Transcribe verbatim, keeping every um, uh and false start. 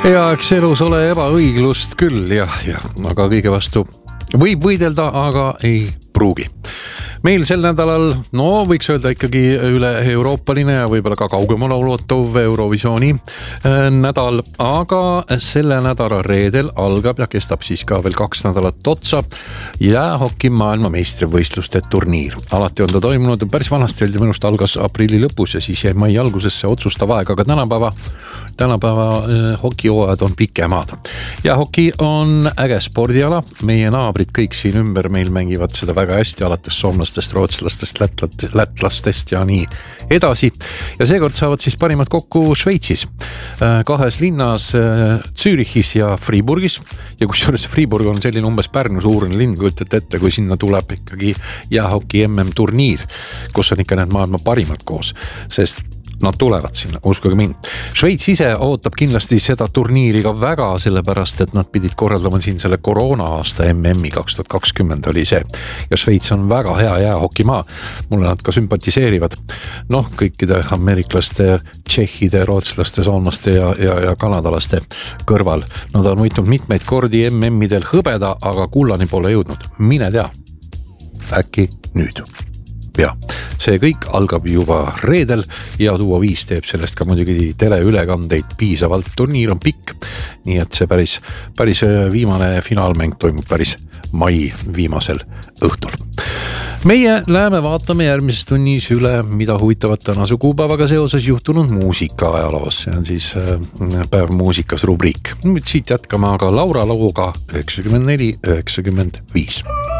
Ja eks elus ole ebaõiglust küll, jah, jah, aga kõige vastu võib võidelda, aga ei pruugi. Meil sel nädalal, no võiks öelda ikkagi üle euroopaline ja võibolla ka kaugemale ulatuv Eurovisiooni nädal, aga selle nädala reedel algab ja kestab siis ka veel kaks nädalat otsa jäähoki maailma meistrivõistluste turniir. Alati on ta toimunud, päris vanasti öeldi minust algas aprilli lõpus ja siis jäi mai algusesse otsustav aeg, aga tänapäeva Tänapäeva hokihooajad on pikemad. Ja hoki on äge spordiala. Meie naabrid kõik siin ümber meil mängivad seda väga hästi, alates soomlastest, rootslastest, lätlastest ja nii edasi. Ja seekord saavad siis parimad kokku Šveitsis. Kahes linnas Zürichis ja Friburgis. Ja kusjuures Friburg on selline umbes Pärnu suurune linn, kujutate ette, kui sinna tuleb ikkagi jäähoki M M turniir, kus on ikka need maailma parimad koos, sest nad tulevad sinna, uskuge mind. Šveits ise ootab kindlasti seda turniiri ka väga, sellepärast, et nad pidid korraldama siin selle koroona aasta M M-i kaks tuhat kakskümmend oli see. Ja Šveits on väga hea jäähokimaa. Mulle nad ka sümpatiseerivad. Noh, kõikide ameeriklaste, tšehhide, rootslaste, soomlaste ja, ja, ja kanadalaste kõrval. Nad on võitnud mitmeid kordi M M-idel hõbeda, aga kullani pole jõudnud. Mine tea. Äkki nüüd. Ja, see kõik algab juba reedel ja Tuvo viis teeb sellest ka muidugi teleülekandeid piisavalt. Turniir on pikk, nii et see päris, päris viimane finaalmäng toimub päris mai viimasel õhtul. Meie läheme vaatame järgmises tunnis üle, mida huvitavat tänase kuupäevaga seoses juhtunud muusika ajaloos. See on siis päev muusikas rubriik. Nüüd siit jätkame aga Laura looga üheksakümmend neli üheksakümmend viis.